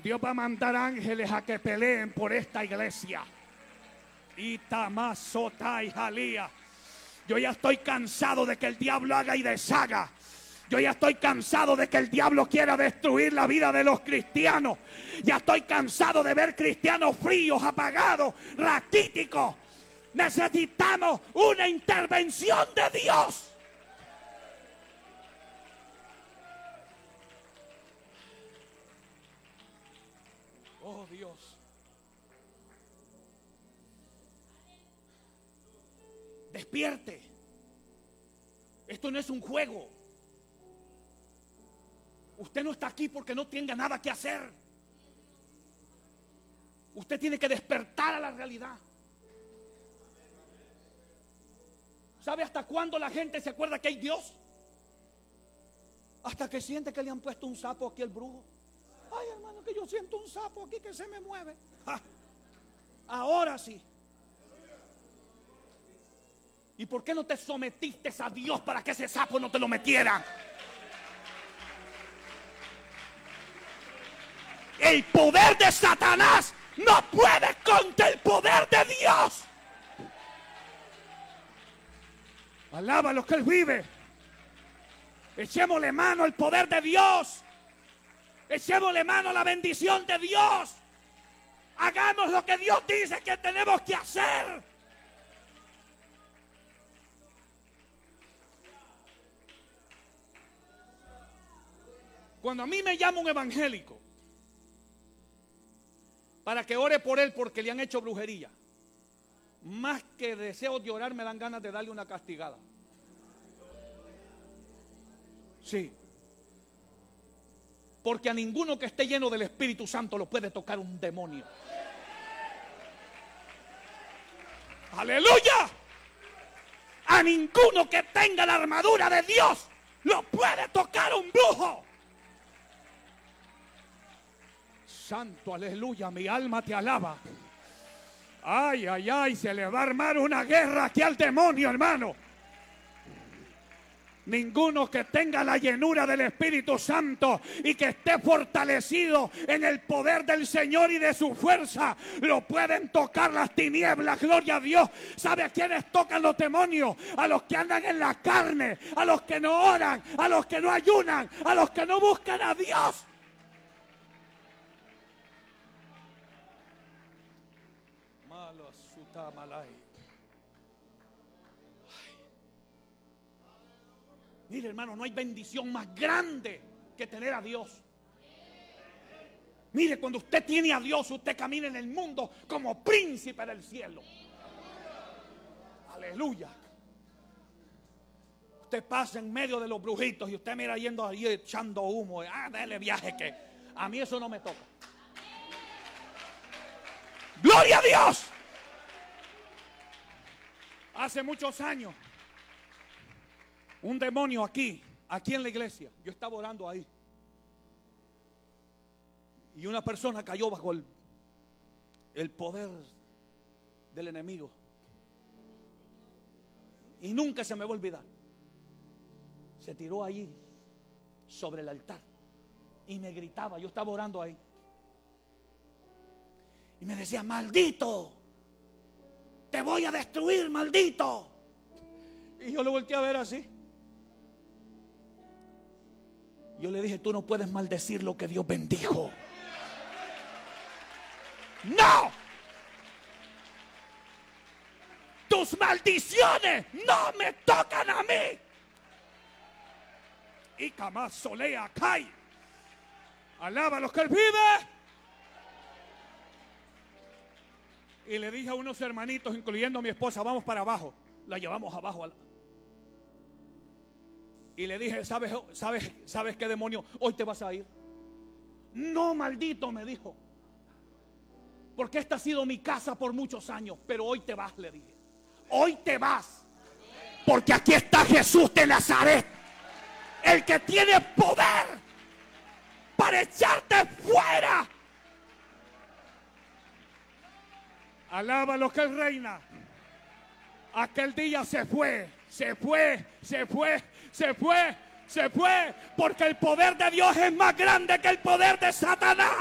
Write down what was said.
Dios va a mandar ángeles a que peleen por esta iglesia. Itamasota y Jalía. Yo ya estoy cansado de que el diablo haga y deshaga. Yo ya estoy cansado de que el diablo quiera destruir la vida de los cristianos. Ya estoy cansado de ver cristianos fríos, apagados, raquíticos. Necesitamos una intervención de Dios. Oh Dios. Despierte. Esto no es un juego. Usted no está aquí porque no tenga nada que hacer. Usted tiene que despertar a la realidad. ¿Sabe hasta cuándo la gente se acuerda que hay Dios? Hasta que siente que le han puesto un sapo aquí al brujo. Ay, hermano, que yo siento un sapo aquí que se me mueve. ¡Ja! Ahora sí. ¿Y por qué no te sometiste a Dios para que ese sapo no te lo metiera? El poder de Satanás no puede contra el poder de Dios. Alaba lo que Él vive. Echémosle mano al poder de Dios. Echémosle mano a la bendición de Dios. Hagamos lo que Dios dice que tenemos que hacer. Cuando a mí me llama un evangélico para que ore por él porque le han hecho brujería, más que deseo de orar me dan ganas de darle una castigada. Sí. Porque a ninguno que esté lleno del Espíritu Santo lo puede tocar un demonio. ¡Aleluya! A ninguno que tenga la armadura de Dios lo puede tocar un brujo. Santo, aleluya, mi alma te alaba. Ay, ay, ay, se le va a armar una guerra aquí al demonio, hermano. Ninguno que tenga la llenura del Espíritu Santo y que esté fortalecido en el poder del Señor y de su fuerza, lo pueden tocar las tinieblas, gloria a Dios. ¿Sabe a quiénes tocan los demonios? A los que andan en la carne, a los que no oran, a los que no ayunan, a los que no buscan a Dios. Malo sutamalai. Mire, hermano, no hay bendición más grande que tener a Dios. Mire, cuando usted tiene a Dios, usted camina en el mundo como príncipe del cielo. Aleluya. Usted pasa en medio de los brujitos y usted mira yendo ahí echando humo. Dale viaje, que a mí eso no me toca. ¡Gloria a Dios! Hace muchos años, un demonio aquí en la iglesia. Yo estaba orando ahí. Y una persona cayó bajo el poder del enemigo. Y nunca se me va a olvidar. Se tiró allí sobre el altar y me gritaba. Yo estaba orando ahí. Y me decía: maldito, te voy a destruir, maldito. Y yo lo volteé a ver así. Yo le dije: tú no puedes maldecir lo que Dios bendijo. ¡No! Tus maldiciones no me tocan a mí. Y jamás solea cae. Alaba a los que Él vive. Y le dije a unos hermanitos, incluyendo a mi esposa: vamos para abajo. La llevamos abajo. Y le dije: ¿Sabes qué, demonio? Hoy te vas a ir. No, maldito, me dijo. Porque esta ha sido mi casa por muchos años. Pero hoy te vas, le dije. Hoy te vas. Porque aquí está Jesús de Nazaret, el que tiene poder para echarte fuera. Alaba lo que Él reina. Aquel día se fue. Porque el poder de Dios es más grande que el poder de Satanás.